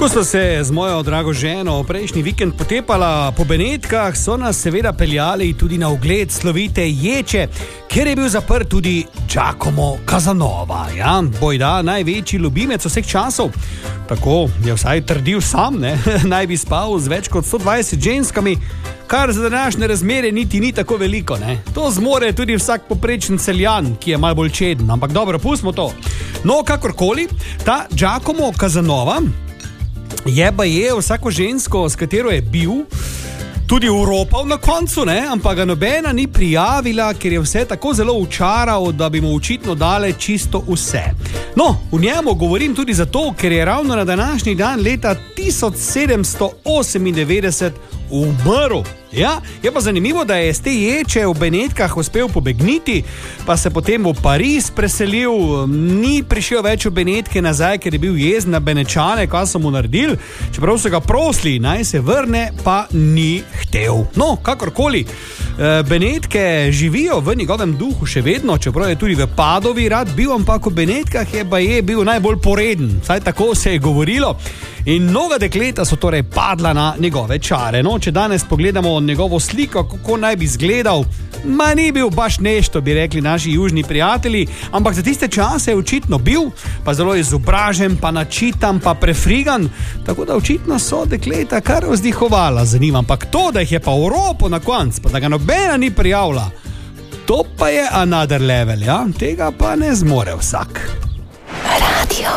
Ko smo se z mojo drago ženo prejšnji vikend potepala po Benetkah, so nas seveda peljali tudi na ogled slovite ječe, kjer je bil zaprt tudi Giacomo Casanova, ja, bojda največji ljubimec vseh časov. Tako je vsaj trdil sam, ne? Naj bi spal z več kot 120 ženskami, kar za današnje razmere niti ni tako veliko, ne? To zmore tudi vsak poprečen Celjan, ki je malo bolj čeden, ampak dobro, pustimo to. No, kakorkoli, ta Giacomo Casanova je vsako žensko, s katero je bil, tudi uropal na koncu, ne? Ampak ga nobena ni prijavila, ker je vse tako zelo učaral, da bi mu očitno dale čisto vse. No, v njemu govorim tudi zato, ker je ravno na današnji dan leta 1798 umrl. Ja, je pa zanimivo, da je z te ječe v Benetkah uspel pobegniti, pa se potem v Pariz preselil, ni prišel več v Benetke nazaj, ker je bil jezen na Benečane, kaj so mu naredili, čeprav so ga prosili, naj se vrne, pa ni htel. No, kakorkoli, Benetke živijo v njegovem duhu še vedno, čeprav je tudi v Padovi rad bil, ampak v Benetkah je bil najbolj poreden, saj tako se je govorilo. In mnoga dekleta so torej padla na njegove čare. No, če danes pogledamo njegovo sliko, kako naj bi izgledal, ni bil baš nešto, bi rekli naši južni prijatelji, ampak za tiste čase je očitno bil, pa zelo izobražen, pa načitan, pa prefrigan, tako da očitno so dekleta kar vzdihovala za njim, ampak to, da jih je pa v ropu na konc, pa da ga nobena ni prijavila, to pa je another level, ja? Tega pa ne zmore vsak.